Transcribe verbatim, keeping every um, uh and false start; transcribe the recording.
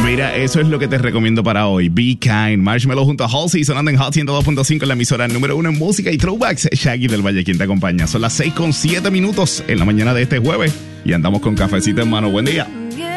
Mira, eso es lo que te recomiendo para hoy. Be Kind. Marshmello junto a Halsey sonando en Hot ciento dos punto cinco en la emisora número uno en música y throwbacks. Shaggy del Valle, quien te acompaña. Son las seis con siete minutos en la mañana de este jueves y andamos con cafecito en mano. Buen día.